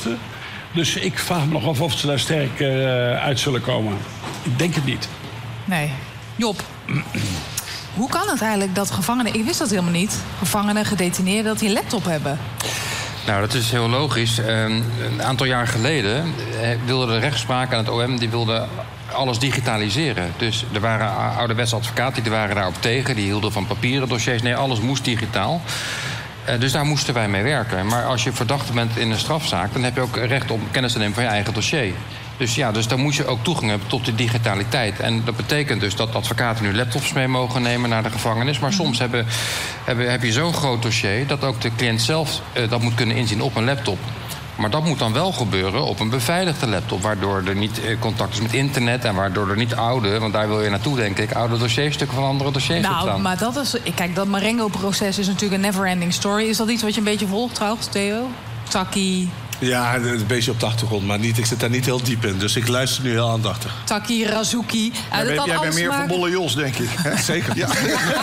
rusten. Dus ik vraag me nog af of ze daar sterk uit zullen komen. Ik denk het niet. Nee. Job, hoe kan het eigenlijk dat gevangenen... Ik wist dat helemaal niet. Gevangenen, gedetineerden, dat die een laptop hebben. Nou, dat is heel logisch. Een aantal jaar geleden wilde de rechtspraak aan het OM... die wilde alles digitaliseren. Dus er waren ouderwetse advocaten die waren daarop tegen. Die hielden van papieren dossiers. Nee, alles moest digitaal. Dus daar moesten wij mee werken. Maar als je verdachte bent in een strafzaak... dan heb je ook recht om kennis te nemen van je eigen dossier. Dus dan moet je ook toegang hebben tot de digitaliteit. En dat betekent dus dat advocaten nu laptops mee mogen nemen naar de gevangenis. Maar soms heb je zo'n groot dossier... dat ook de cliënt zelf dat moet kunnen inzien op een laptop. Maar dat moet dan wel gebeuren op een beveiligde laptop... waardoor er niet contact is met internet en waardoor er niet oude... want daar wil je naartoe, denk ik, oude dossierstukken van andere dossiers op staan. Nou, maar dat is... Kijk, dat Marengo-proces is natuurlijk een never-ending story. Is dat iets wat je een beetje volgt trouwens, Theo? Taki... Ja, een beetje op de achtergrond, maar niet, ik zit daar niet heel diep in. Dus ik luister nu heel aandachtig. Taki, Razouki. Jij bent meer van Bolle Jos, denk ik. Zeker. Ja.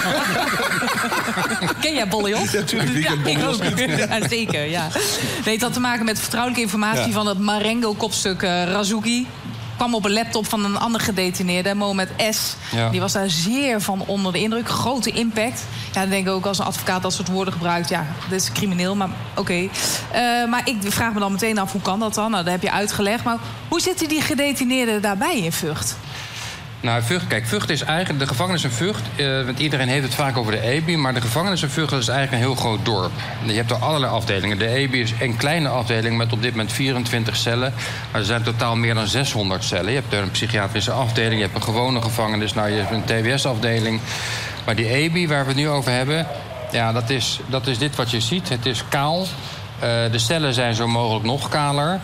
Ken jij Bolle Jos? Ja, natuurlijk. Wie kent Bolle Jos niet? Ja, zeker, ja. Nee, het had te maken met vertrouwelijke informatie van het Marengo-kopstuk Razouki. Kwam op een laptop van een ander gedetineerde, Mohamed S. Ja. Die was daar zeer van onder de indruk. Grote impact. Ja, dan denk ik ook als een advocaat dat soort woorden gebruikt. Ja, dat is crimineel, maar oké. Maar ik vraag me dan meteen af, hoe kan dat dan? Nou, dat heb je uitgelegd. Maar hoe zitten die gedetineerden daarbij in Vught? Nou, Vught is eigenlijk... De gevangenis in Vught, want iedereen heeft het vaak over de EBI... maar de gevangenis in Vught is eigenlijk een heel groot dorp. Je hebt er allerlei afdelingen. De EBI is een kleine afdeling met op dit moment 24 cellen. Maar er zijn totaal meer dan 600 cellen. Je hebt er een psychiatrische afdeling, je hebt een gewone gevangenis... nou, je hebt een TBS-afdeling. Maar die EBI, waar we het nu over hebben... ja, dat is dit wat je ziet. Het is kaal. De cellen zijn zo mogelijk nog kaler...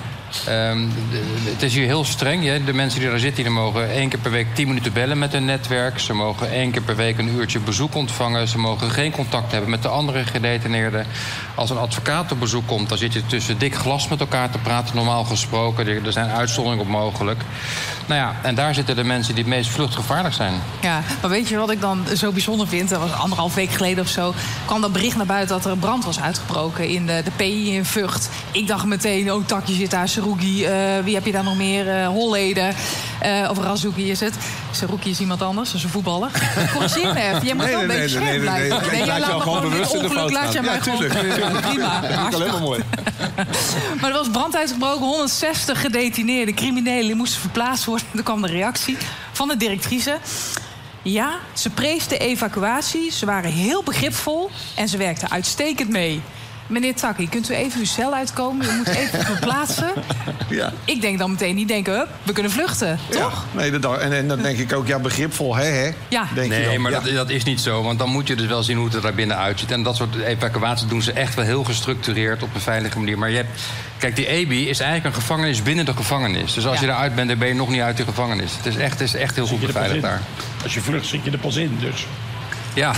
het is hier heel streng. De mensen die daar zitten, die mogen 1 keer per week 10 minuten bellen met hun netwerk. Ze mogen 1 keer per week een uurtje bezoek ontvangen. Ze mogen geen contact hebben met de andere gedetineerden. Als een advocaat op bezoek komt, dan zit je tussen dik glas met elkaar te praten, normaal gesproken. Er zijn uitzonderingen op mogelijk. Nou ja, en daar zitten de mensen die het meest vluchtgevaarlijk zijn. Ja, maar weet je wat ik dan zo bijzonder vind? Dat was 1,5 week geleden of zo. Kwam dat bericht naar buiten dat er een brand was uitgebroken in de PI in Vught. Ik dacht meteen, oh, Takje zit daar, Serouki. Wie heb je daar nog meer? Holleden. Of Razouki is het. Serouki is iemand anders, dat is een voetballer. Corrigeer me even. Jij moet wel een beetje scherp blijven. Nee, jij laat me gewoon bewust in de fout laat je mij gewoon prima. Dat is alleen maar mooi. Maar er was brand uitgebroken. 160 gedetineerde criminelen die moesten verplaatst worden. Toen kwam de reactie van de directrice. Ja, ze prees de evacuatie. Ze waren heel begripvol en ze werkten uitstekend mee. Meneer Taki, kunt u even uw cel uitkomen? U moet even verplaatsen. Ja. Ik denk dan meteen niet denken, hup, we kunnen vluchten, toch? Ja, nee, en dan denk ik ook, ja, begripvol, hè? Ja. Nee, maar dat is niet zo. Want dan moet je dus wel zien hoe het er daar binnen uitziet. En dat soort evacuaties doen ze echt wel heel gestructureerd op een veilige manier. Maar kijk, die EBI is eigenlijk een gevangenis binnen de gevangenis. Dus als je eruit bent, dan ben je nog niet uit de gevangenis. Het is echt heel goed beveiligd daar. Als je vlucht, zit je er pas in, dus... Ja,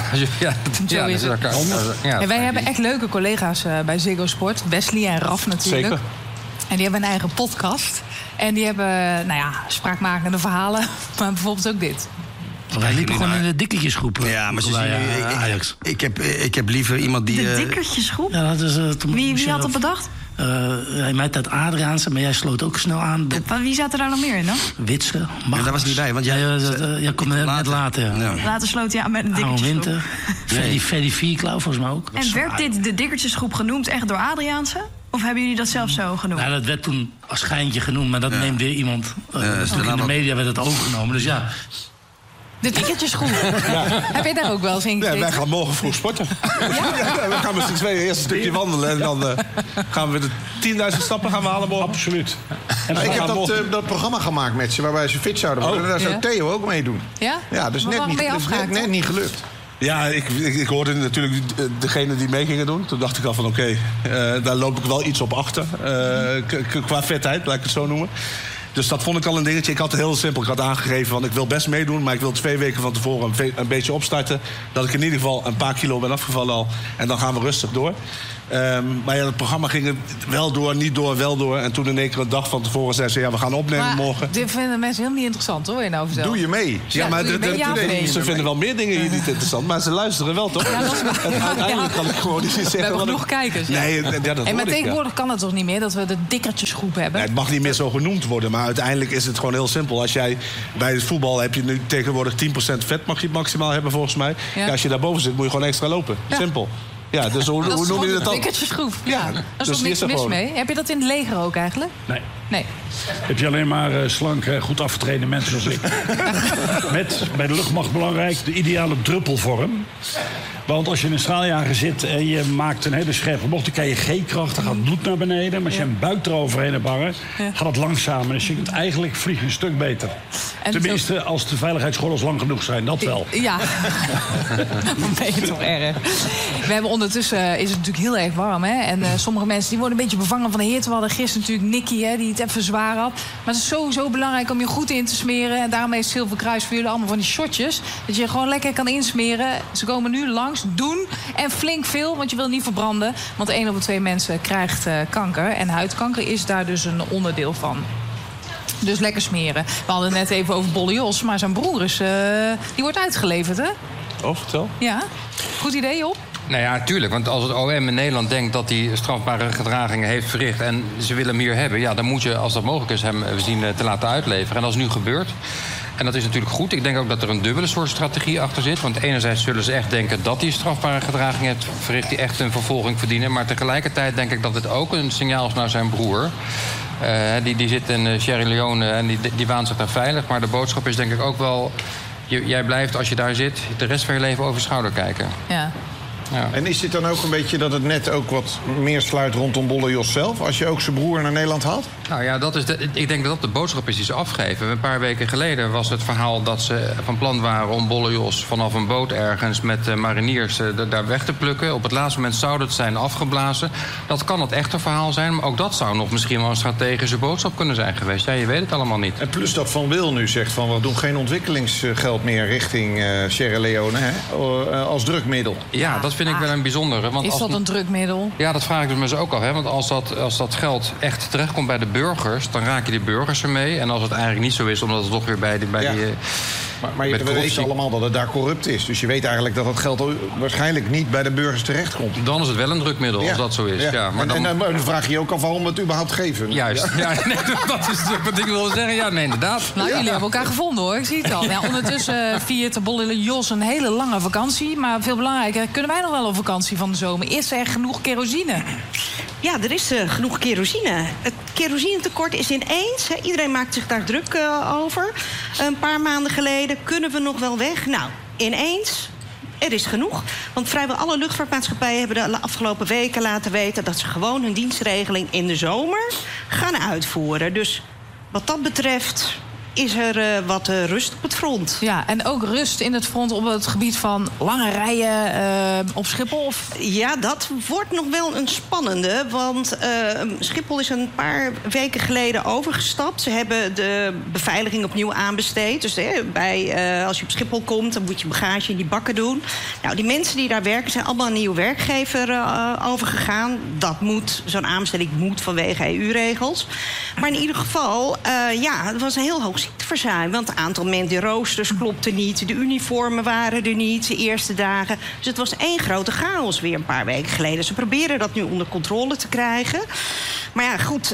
wij hebben echt leuke collega's bij Ziggo Sport. Wesley en Raf natuurlijk. Zeker. En die hebben een eigen podcast. En die hebben, spraakmakende verhalen. Maar bijvoorbeeld ook dit. Wij liepen gewoon in de dikkertjesgroep. Ja, maar ze zien nu... Ajax. Ik heb liever iemand die... De dikkertjesgroep? Ja, dat is, wie had dat bedacht? In mijn tijd Adriaanse, maar jij sloot ook snel aan. Wie zat er daar nog meer in dan? Witse, Mag. Daar was niet bij, want jij komt net later. Ja. Later sloot hij aan met een dikkertjesgroep. Winter. Freddy Vierklauw volgens mij ook. En werd dit de dikkertjesgroep genoemd echt door Adriaanse? Of hebben jullie dat zelf zo genoemd? Nou, dat werd toen als schijntje genoemd, maar dat neemt weer iemand. Dus ook in de media werd het overgenomen, dus ja... De dikkertjesgroep. Ja. Heb je daar ook wel eens in gezeten? Ja, wij gaan morgen vroeg sporten. Ja, we gaan met z'n tweeën eerst een stukje wandelen. En dan gaan we de 10.000 stappen gaan we halen morgen. Absoluut. En ik heb dat programma gemaakt met ze, waarbij ze fit zouden worden. Daar zou Theo ook meedoen. Ja? Ja, dus net niet gelukt. Ja, ik hoorde natuurlijk degene die mee gingen doen. Toen dacht ik al van oké, daar loop ik wel iets op achter. Qua vetheid, laat ik het zo noemen. Dus dat vond ik al een dingetje. Ik had het heel simpel. Ik had aangegeven van ik wil best meedoen, maar ik wil 2 weken van tevoren een beetje opstarten. Dat ik in ieder geval een paar kilo ben afgevallen al. En dan gaan we rustig door. Maar ja, het programma ging wel door, niet door, wel door. En toen in één keer een dag van tevoren zei ze... we gaan opnemen morgen. Dit vinden mensen helemaal niet interessant, hoor, je nou vertelt. Doe je mee? Ja, maar ze vinden wel meer dingen hier niet interessant. Maar ze luisteren wel, toch? Ja, uiteindelijk kan ik gewoon niet zeggen... We hebben genoeg kijkers. Nee, maar tegenwoordig kan het toch niet meer... dat we de dikkertjesgroep hebben? Nee, het mag niet meer zo genoemd worden. Maar uiteindelijk is het gewoon heel simpel. Als jij bij het voetbal heb je nu tegenwoordig 10% vet mag je maximaal hebben, volgens mij. Ja, als je daarboven zit, moet je gewoon extra lopen. Simpel. Ja, dus hoe noem je dat dan? Een dikkertjesgroep. Ja, daar is dus toch niks mis mee? Heb je dat in het leger ook eigenlijk? Nee. Heb je alleen maar slanke, goed afgetrainde mensen zoals ik. Met, bij de luchtmacht belangrijk, de ideale druppelvorm. Want als je in een straaljager zit en je maakt een hele scherpe bocht... dan krijg je G-kracht, dan gaat het bloed naar beneden. Maar als je een buik eroverheen hebt hangen, gaat het langzamer. Dus je kunt eigenlijk vliegen een stuk beter. En tenminste, als de veiligheidsgordels lang genoeg zijn, dat wel. Ja, dan ben je toch erg. We hebben ondertussen, is het natuurlijk heel erg warm, hè? En sommige mensen die worden een beetje bevangen van de hitte. We hadden gisteren natuurlijk Nicky, hè, die het even zwaar had. Maar het is sowieso belangrijk om je goed in te smeren. En daarom heeft Zilveren Kruis voor jullie allemaal van die shotjes. Dat je gewoon lekker kan insmeren. Ze komen nu langs. Doen en flink veel, want je wil niet verbranden. Want 1 op de 2 mensen krijgt kanker. En huidkanker is daar dus een onderdeel van. Dus lekker smeren. We hadden het net even over Bolle Jos, maar zijn broer is, die wordt uitgeleverd, hè? Oh, vertel. Ja, goed idee, Job. Nou ja, tuurlijk. Want als het OM in Nederland denkt dat hij strafbare gedragingen heeft verricht... en ze willen hem hier hebben, ja, dan moet je, als dat mogelijk is, hem zien te laten uitleveren. En dat is nu gebeurd. En dat is natuurlijk goed. Ik denk ook dat er een dubbele soort strategie achter zit. Want enerzijds zullen ze echt denken dat hij strafbare gedragingen heeft verricht... die echt een vervolging verdienen. Maar tegelijkertijd denk ik dat het ook een signaal is naar zijn broer. Die zit in Sierra Leone en die waant zich daar veilig. Maar de boodschap is denk ik ook wel... jij blijft, als je daar zit, de rest van je leven over je schouder kijken. Ja. Ja. En is dit dan ook een beetje dat het net ook wat meer sluit rondom Bolle Jos zelf... als je ook zijn broer naar Nederland haalt? Nou ja, ik denk dat dat de boodschap is die ze afgeven. Een paar weken geleden was het verhaal dat ze van plan waren... om Bolle Jos vanaf een boot ergens met mariniers daar weg te plukken. Op het laatste moment zou het zijn afgeblazen. Dat kan het echte verhaal zijn, maar ook dat zou nog misschien wel een strategische boodschap kunnen zijn geweest. Ja, je weet het allemaal niet. En plus dat Van Wil nu zegt van we doen geen ontwikkelingsgeld meer richting Sierra Leone, hè, als drukmiddel. Ja, dat vind ik wel een bijzondere. Want is dat een drukmiddel? Ja, dat vraag ik dus me ook af. Hè? Want als dat geld echt terechtkomt bij de burgers... dan raken die burgers ermee. En als het eigenlijk niet zo is, omdat het toch weer bij die... Maar we weten allemaal dat het daar corrupt is. Dus je weet eigenlijk dat het geld waarschijnlijk niet bij de burgers terechtkomt. Dan is het wel een drukmiddel, als dat zo is. Ja. Maar dan vraag je je ook af waarom we het überhaupt geven. Juist. Ja, nee, dat is wat ik wilde zeggen. Ja, nee, inderdaad. Nou, jullie hebben elkaar gevonden, hoor. Ik zie het al. Ja, ondertussen viert de Bolle Jos een hele lange vakantie. Maar veel belangrijker, kunnen wij nog wel op vakantie van de zomer? Is er genoeg kerosine? Ja, er is genoeg kerosine. Het kerosinetekort is ineens. Iedereen maakt zich daar druk over. Een paar maanden geleden, kunnen we nog wel weg? Nou, ineens, er is genoeg. Want vrijwel alle luchtvaartmaatschappijen hebben de afgelopen weken laten weten... dat ze gewoon hun dienstregeling in de zomer gaan uitvoeren. Dus wat dat betreft... is er wat rust op het front. Ja, en ook rust in het front op het gebied van lange rijen op Schiphol? Of? Ja, dat wordt nog wel een spannende. Want Schiphol is een paar weken geleden overgestapt. Ze hebben de beveiliging opnieuw aanbesteed. Dus als je op Schiphol komt, dan moet je bagage in die bakken doen. Nou, die mensen die daar werken zijn allemaal een nieuwe werkgever overgegaan. Zo'n aanbesteding moet vanwege EU-regels. Maar in ieder geval, het was een heel hoog ziekteverzuim. Want het aantal mensen, de roosters klopten niet. De uniformen waren er niet de eerste dagen. Dus het was één grote chaos weer een paar weken geleden. Ze proberen dat nu onder controle te krijgen. Maar ja, goed,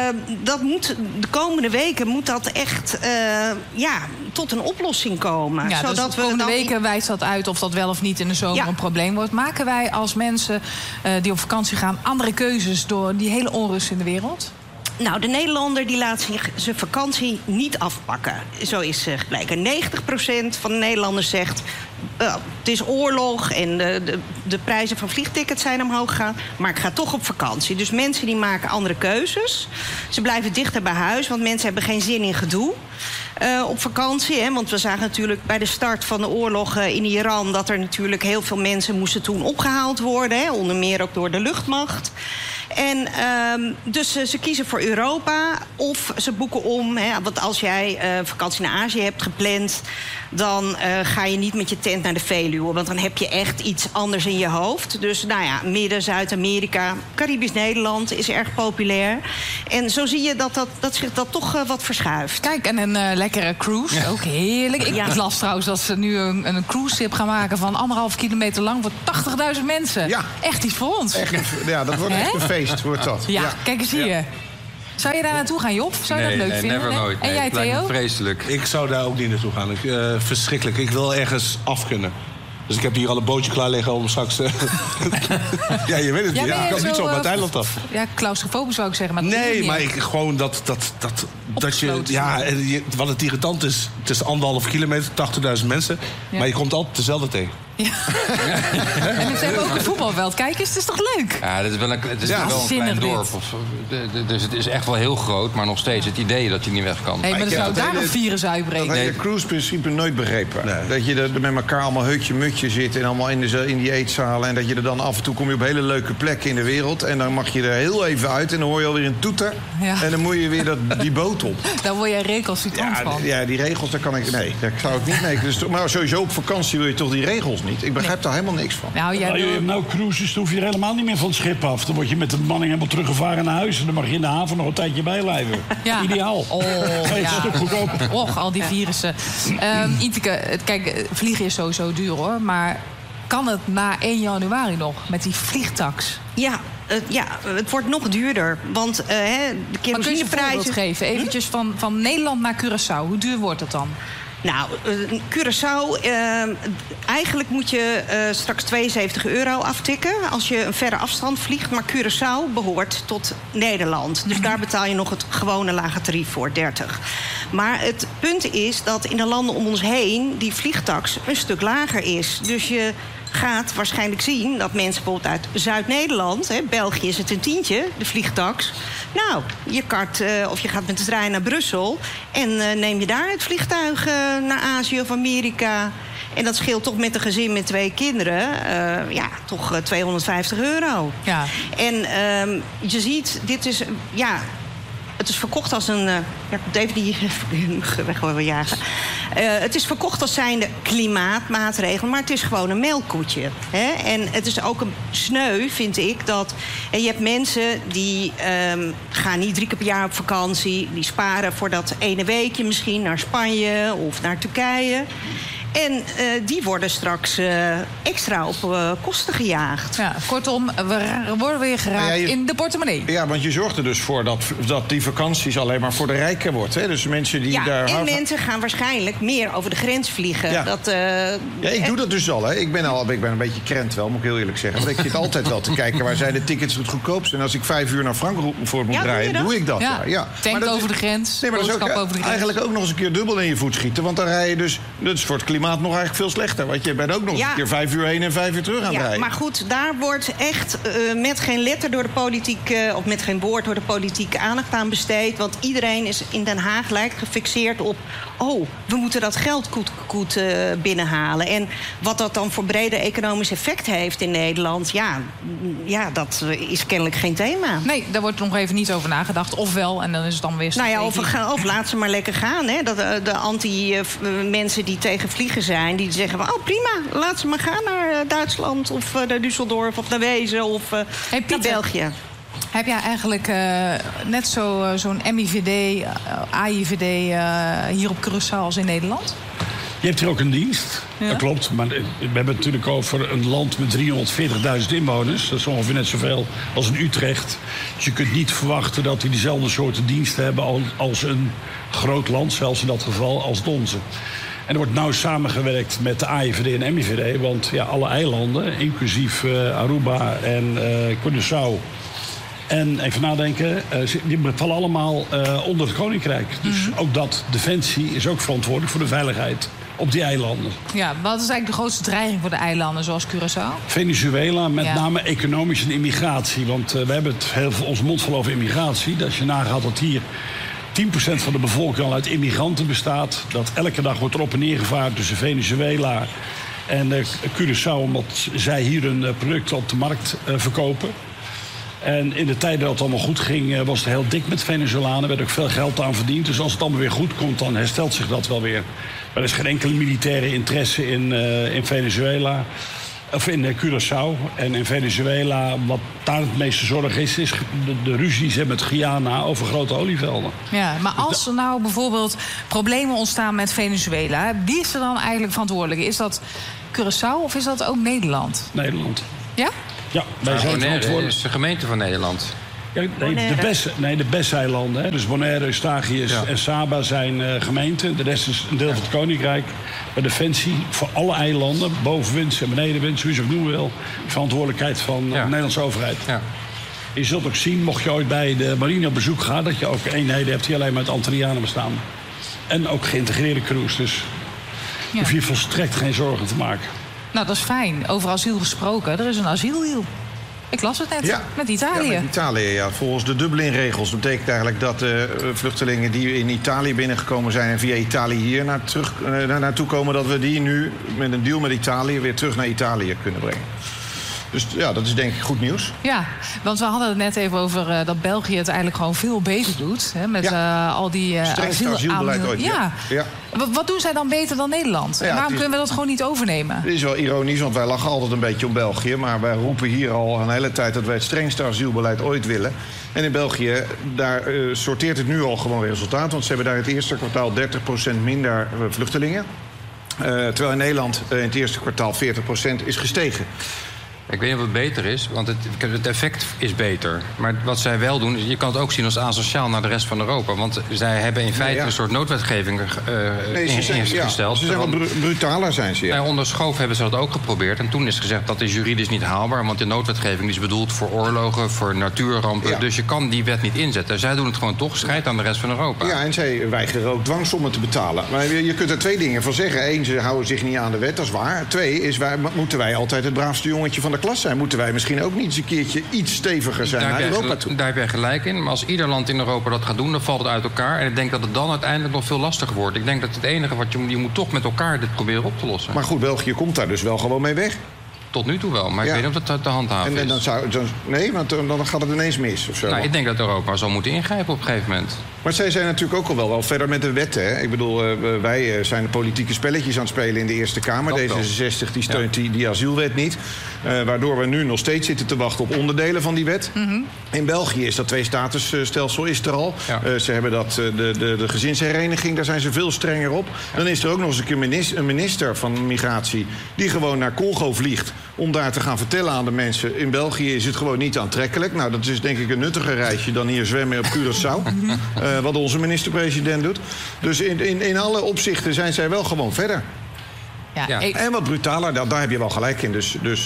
de komende weken moet dat echt tot een oplossing komen. Ja, zodat dus de komende weken wijst dat uit of dat wel of niet in de zomer een probleem wordt. Maken wij als mensen die op vakantie gaan andere keuzes door die hele onrust in de wereld? Nou, de Nederlander die laat zich zijn vakantie niet afpakken. Zo is gebleken. 90% van de Nederlanders zegt... het is oorlog en de prijzen van vliegtickets zijn omhoog gegaan... maar ik ga toch op vakantie. Dus mensen die maken andere keuzes. Ze blijven dichter bij huis, want mensen hebben geen zin in gedoe. Op vakantie, hè, want we zagen natuurlijk bij de start van de oorlog in Iran... dat er natuurlijk heel veel mensen moesten toen opgehaald worden. Hè, onder meer ook door de luchtmacht. En dus ze kiezen voor Europa of ze boeken om. Hè, want als jij vakantie naar Azië hebt gepland, dan ga je niet met je tent naar de Veluwe. Want dan heb je echt iets anders in je hoofd. Dus nou ja, Midden, Zuid-Amerika, Caribisch Nederland is erg populair. En zo zie je dat zich dat toch wat verschuift. Kijk, en een lekkere cruise, ook heerlijk. Ik las trouwens dat ze nu een cruise-ship gaan maken van 1,5 kilometer lang voor 80.000 mensen. Ja. Echt iets voor ons. Echt, ja, dat wordt echt een feest, wordt dat. Ja, kijk eens hier. Zou je daar naartoe gaan, Job? Zou je dat leuk vinden? Never nooit. En jij, Theo? Vreselijk. Ik zou daar ook niet naartoe gaan. Verschrikkelijk. Ik wil ergens af kunnen. Dus ik heb hier al een bootje klaar liggen om straks... ja, je weet het niet. Ik kan niet zo op het eiland af. Ja, claustrofobisch zou ik zeggen. Maar nee, maar gewoon dat je... Ja, wat het irritant is... Het is 1,5 kilometer, 80.000 mensen. Ja. Maar je komt altijd dezelfde tegen. Ja. En ze hebben ook een voetbalveld. Kijk eens, het is toch leuk? Ja, het is wel een klein dorp. Dus het is echt wel heel groot, maar nog steeds het idee dat hij niet weg kan. Hey, maar dan zou daar een virus uitbreken. Dat heb je de cruise-principe nooit begrepen. Nee. Dat je er met elkaar allemaal heutje-mutje zit... en allemaal in die eetzalen. En dat je er dan af en toe kom je op hele leuke plekken in de wereld... en dan mag je er heel even uit en dan hoor je alweer een toeter. Ja. En dan moet je weer die boot op. Daar word jij recalcitrant van. Ja, die regels, daar kan ik... Nee, daar zou ik niet mee. Dus, maar sowieso op vakantie wil je toch die regels niet. Ik begrijp daar helemaal niks van. Nou, cruises, dan hoef je er helemaal niet meer van het schip af. Dan word je met de bemanning helemaal teruggevaren naar huis... en dan mag je in de haven nog een tijdje bijblijven. Ja. Ideaal. Oh, een stuk goedkoop. Och, al die virussen. Inteke, kijk, vliegen is sowieso duur, hoor. Maar kan het na 1 januari nog met die vliegtax? Ja, het wordt nog duurder. Want de kerosineprijzen... Maar kun je een voorbeeld geven? Eventjes van Nederland naar Curaçao. Hoe duur wordt het dan? Nou, Curaçao, eigenlijk moet je straks €72 aftikken... als je een verre afstand vliegt. Maar Curaçao behoort tot Nederland. Dus daar betaal je nog het gewone lage tarief voor, 30. Maar het punt is dat in de landen om ons heen... die vliegtax een stuk lager is. Dus je gaat waarschijnlijk zien dat mensen bijvoorbeeld uit Zuid-Nederland... België is het een tientje, de vliegtax... Nou, je gaat met de trein naar Brussel... en neem je daar het vliegtuig naar Azië of Amerika... En dat scheelt toch met een gezin met 2 kinderen... toch €250. Ja. En je ziet, dit is... Het is verkocht als een... ik moet even die weg willen jagen. Het is verkocht als zijnde klimaatmaatregel... maar het is gewoon een melkkoetje. Hè? En het is ook een sneu, vind ik, dat... En je hebt mensen die gaan niet 3 keer per jaar op vakantie... die sparen voor dat ene weekje misschien naar Spanje of naar Turkije... En die worden straks extra op kosten gejaagd. Ja, kortom, we worden weer geraakt in de portemonnee. Ja, want je zorgt er dus voor dat die vakanties alleen maar voor de rijken wordt. Hè? Dus mensen die daar... en mensen gaan waarschijnlijk meer over de grens vliegen. Ja, ik doe dat dus al. Hè. Ik ben een beetje krent wel, moet ik heel eerlijk zeggen. Want ik zit altijd wel te kijken waar zijn de tickets het goedkoopst. En als ik 5 uur naar Frankfurt voor moet rijden, doe ik dat. Ja. Tank over de grens, boodschap over de grens. Eigenlijk ook nog eens een keer dubbel in je voet schieten. Want dan rij je dus... Dat is voor het klimaat nog eigenlijk veel slechter. Want je bent ook nog een keer 5 uur heen en 5 uur terug aan het rijden. Maar goed, daar wordt echt met geen letter door de politiek... of met geen woord door de politiek aandacht aan besteed. Want iedereen is in Den Haag lijkt gefixeerd op... we moeten dat geld goed binnenhalen. En wat dat dan voor brede economisch effect heeft in Nederland... Ja, dat is kennelijk geen thema. Nee, daar wordt nog even niet over nagedaad. Ofwel, en dan is het dan weer... of laat ze maar lekker gaan. Hè? Dat de anti-mensen die tegen vliegen zijn... die zeggen van, prima, laat ze maar gaan naar Duitsland... of naar Düsseldorf of naar Wezen of naar België. Heb jij eigenlijk net zo'n MIVD, AIVD hier op Curaçao als in Nederland? Je hebt hier ook een dienst, dat klopt. Maar we hebben het natuurlijk over een land met 340.000 inwoners. Dat is ongeveer net zoveel als in Utrecht. Dus je kunt niet verwachten dat die dezelfde soorten diensten hebben... als een groot land, zelfs in dat geval, als het onze. En er wordt nauw samengewerkt met de AIVD en MIVD... want alle eilanden, inclusief Aruba en Curaçao... en even nadenken, die vallen allemaal onder het Koninkrijk. Dus ook dat, Defensie, is ook verantwoordelijk voor de veiligheid op die eilanden. Ja, wat is eigenlijk de grootste dreiging voor de eilanden, zoals Curaçao? Venezuela, met name economisch en immigratie. Want we hebben het heel veel ons mond vol over immigratie. Als je nagaat dat hier 10% van de bevolking al uit immigranten bestaat... dat elke dag wordt erop en neer gevaren tussen Venezuela en Curaçao... omdat zij hier hun producten op de markt verkopen... En in de tijd dat het allemaal goed ging, was het heel dik met Venezolanen. Er werd ook veel geld aan verdiend. Dus als het allemaal weer goed komt, dan herstelt zich dat wel weer. Maar er is geen enkele militaire interesse in Venezuela. Of in Curaçao. En in Venezuela, wat daar het meeste zorg is de ruzies met Guyana over grote olievelden. Ja, maar als er nou bijvoorbeeld problemen ontstaan met Venezuela, wie is er dan eigenlijk verantwoordelijk? Is dat Curaçao of is dat ook Nederland? Nederland. Ja? Ja, wij zijn verantwoordelijk. is de gemeente van Nederland. Ja, de BES-eilanden. Hè. Dus Bonaire, Eustachius en Saba zijn gemeenten. De rest is een deel van het Koninkrijk. Bij Defensie voor alle eilanden, bovenwinds en benedenwinds, hoe je ze ook noemen wil, verantwoordelijkheid van de Nederlandse overheid. Ja. Je zult ook zien, mocht je ooit bij de marine op bezoek gaan, dat je ook eenheden hebt die alleen maar uit Antillianen bestaan. En ook geïntegreerde crews. Dus je hoeft hier volstrekt geen zorgen te maken. Nou, dat is fijn. Over asiel gesproken, er is een asieldeal. Ik las het net, met Italië. Ja, met Italië, ja. Volgens de Dublin-regels betekent eigenlijk dat vluchtelingen die in Italië binnengekomen zijn en via Italië hier naartoe komen, dat we die nu met een deal met Italië weer terug naar Italië kunnen brengen. Dus ja, dat is denk ik goed nieuws. Ja, want we hadden het net even over dat België het eigenlijk gewoon veel beter doet. Hè, met al die asielbeleid ooit. Ja. Wat doen zij dan beter dan Nederland? Ja, waarom kunnen we dat gewoon niet overnemen? Het is wel ironisch, want wij lachen altijd een beetje om België. Maar wij roepen hier al een hele tijd dat wij het strengste asielbeleid ooit willen. En in België, daar sorteert het nu al gewoon resultaat. Want ze hebben daar het eerste kwartaal 30% minder vluchtelingen. Terwijl in Nederland in het eerste kwartaal 40% is gestegen. Ik weet niet of het beter is, want het effect is beter. Maar wat zij wel doen, je kan het ook zien als asociaal naar de rest van Europa. Want zij hebben in feite een soort noodwetgeving ingesteld. Ze zijn wel brutaler, zijn ze. Onder Schoof hebben ze dat ook geprobeerd. En toen is gezegd dat is juridisch niet haalbaar. Want de noodwetgeving is bedoeld voor oorlogen, voor natuurrampen. Ja. Dus je kan die wet niet inzetten. Zij doen het gewoon toch, scheidt aan de rest van Europa. Ja, en zij weigeren ook dwangsommen te betalen. Maar je kunt er twee dingen van zeggen. Eén, ze houden zich niet aan de wet, dat is waar. Twee, is moeten wij altijd het braafste jongetje van de klas zijn? Moeten wij misschien ook niet eens een keertje iets steviger zijn naar Europa toe? Daar heb je gelijk in. Maar als ieder land in Europa dat gaat doen, dan valt het uit elkaar. En ik denk dat het dan uiteindelijk nog veel lastiger wordt. Ik denk dat het enige wat je moet toch met elkaar dit proberen op te lossen. Maar goed, België komt daar dus wel gewoon mee weg. Tot nu toe wel, maar ik weet niet of het te handhaven is. Nee, want dan gaat het ineens mis of zo. Nou, ik denk dat Europa zal moeten ingrijpen op een gegeven moment. Maar zij zijn natuurlijk ook al wel verder met de wetten. Hè? Ik bedoel, wij zijn de politieke spelletjes aan het spelen in de Eerste Kamer. D66 die steunt die asielwet niet. Waardoor we nu nog steeds zitten te wachten op onderdelen van die wet. Mm-hmm. In België is dat twee-statusstelsel er al. Ja. Ze hebben de gezinshereniging, daar zijn ze veel strenger op. Ja. Dan is er ook nog eens een keer een minister van Migratie die gewoon naar Congo vliegt om daar te gaan vertellen aan de mensen, in België is het gewoon niet aantrekkelijk. Nou, dat is denk ik een nuttiger reisje dan hier zwemmen op Curaçao. Wat onze minister-president doet. Dus in alle opzichten zijn zij wel gewoon verder. Ja. En wat brutaler, daar heb je wel gelijk in.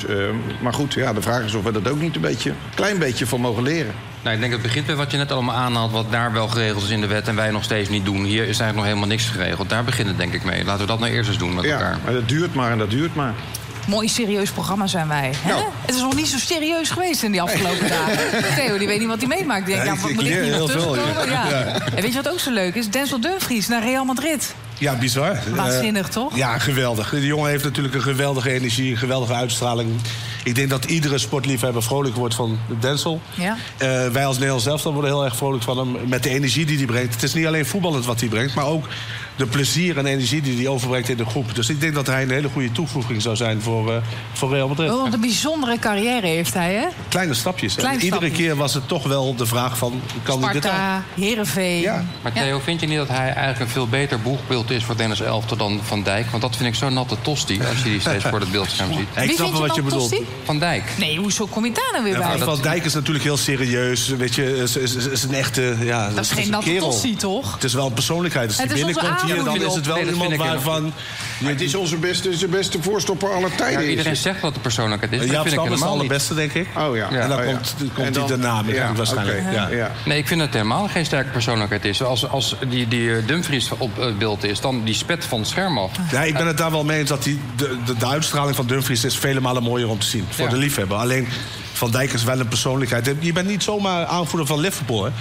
Maar goed, ja, de vraag is of we dat ook niet een klein beetje van mogen leren. Nou, ik denk dat het begint met wat je net allemaal aanhaalt, wat daar wel geregeld is in de wet en wij nog steeds niet doen. Hier is eigenlijk nog helemaal niks geregeld. Daar begint het denk ik mee. Laten we dat nou eerst eens doen met elkaar. Maar dat duurt maar en dat duurt maar. Mooi serieus programma zijn wij. Hè? Nou. Het is nog niet zo serieus geweest in die afgelopen dagen. Theo, die weet niet wat hij meemaakt. Die denkt, wat moet ik hier nog tussenkomen? Ja. En weet je wat ook zo leuk is? Denzel Dumfries naar Real Madrid. Ja, bizar. Waanzinnig, toch? Ja, geweldig. Die jongen heeft natuurlijk een geweldige energie, een geweldige uitstraling. Ik denk dat iedere sportliefhebber vrolijk wordt van Denzel. Ja. Wij als Nederlands zelf worden heel erg vrolijk van hem. Met de energie die hij brengt. Het is niet alleen voetballend wat hij brengt, maar ook de plezier en energie die hij overbrengt in de groep. Dus ik denk dat hij een hele goede toevoeging zou zijn voor Real Madrid. Oh, wat een bijzondere carrière heeft hij, hè? Kleine stapjes. Iedere keer was het toch wel de vraag van, kan hij dit aan? Sparta, Heerenveen. Ja. Maar Theo, vind je niet dat hij eigenlijk een veel beter boegbeeld is voor Dennis Elftal dan Van Dijk? Want dat vind ik zo'n natte tosti als je die steeds voor het beeldscherm ziet. Ik snap wel wat je bedoelt. Van Dijk. Nee, hoezo kom je daar nou weer bij? Van Dijk is natuurlijk heel serieus. Weet je, is een echte... Ja, dat is geen natte tosti, toch? Het is wel een persoonlijkheid. Als hij binnenkomt hier, dan is het wel iemand waarvan... Het is onze beste voorstopper aller tijden. Ja, iedereen zegt dat de persoonlijkheid is. Ja, Stam is de allerbeste, denk ik. Oh ja. En dan komt hij daarna met waarschijnlijk. Ja. Nee, ik vind dat het helemaal geen sterke persoonlijkheid is. Als die Dumfries op beeld is, dan die spet van het scherm af. Ja, ik ben het daar wel mee eens dat de uitstraling van Dumfries is vele malen mooier om te zien. Voor de liefhebber. Alleen Van Dijk is wel een persoonlijkheid. Je bent niet zomaar aanvoerder van Liverpool, hè?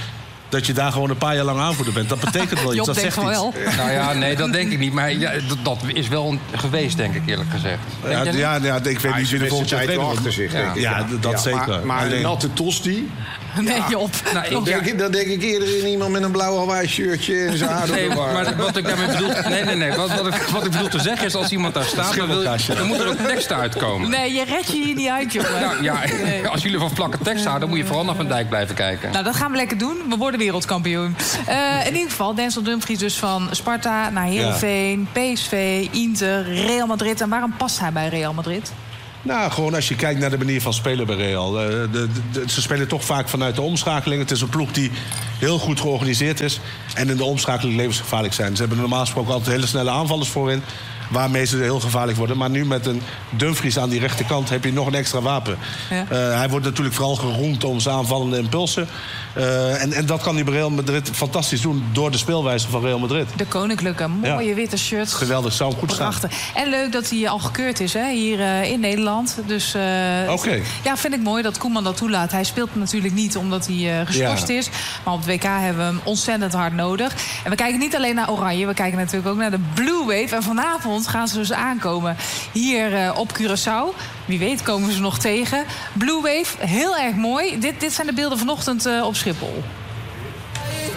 dat je daar gewoon een paar jaar lang aanvoerder bent. Dat betekent wel iets, dat zegt iets. Wel. Nou ja, nee, dat denk ik niet. Maar ja, dat is wel geweest, denk ik eerlijk gezegd. Ik weet niet wie de volgende tijd wel achter zich. Ja, dat zeker. Maar een natte tosti... Nee, Job. Dan denk ik eerder in iemand met een blauw Hawaii shirtje en zijn haar. Nee, maar wat ik daarmee bedoel... Nee. Wat ik bedoel te zeggen is, als iemand daar staat... dan moet er ook tekst uitkomen. Nee, je redt je hier niet uit, jongen. Als jullie van vlakke tekst houden... dan moet je vooral naar Van Dijk blijven kijken. Nou, dat gaan we lekker doen. We worden wereldkampioen. In ieder geval, Denzel Dumfries dus van Sparta naar Heerenveen... PSV, Inter, Real Madrid. En waarom past hij bij Real Madrid? Nou, gewoon als je kijkt naar de manier van spelen bij Real. Ze spelen toch vaak vanuit de omschakeling. Het is een ploeg die heel goed georganiseerd is... en in de omschakeling levensgevaarlijk zijn. Ze hebben normaal gesproken altijd hele snelle aanvallers voorin... waarmee ze heel gevaarlijk worden. Maar nu met een Dumfries aan die rechterkant heb je nog een extra wapen. Ja. Hij wordt natuurlijk vooral geroemd om zijn aanvallende impulsen. En dat kan hij bij Real Madrid fantastisch doen... door de speelwijze van Real Madrid. De koninklijke, mooie witte shirts. Geweldig, zou goed staan. En leuk dat hij al gekeurd is hier in Nederland. Dus ja, vind ik mooi dat Koeman dat toelaat. Hij speelt natuurlijk niet omdat hij geschorst is. Maar op het WK hebben we hem ontzettend hard nodig. En we kijken niet alleen naar Oranje. We kijken natuurlijk ook naar de Blue Wave. En vanavond gaan ze dus aankomen hier op Curaçao. Wie weet komen ze nog tegen. Blue Wave, heel erg mooi. Dit zijn de beelden vanochtend op Schiphol.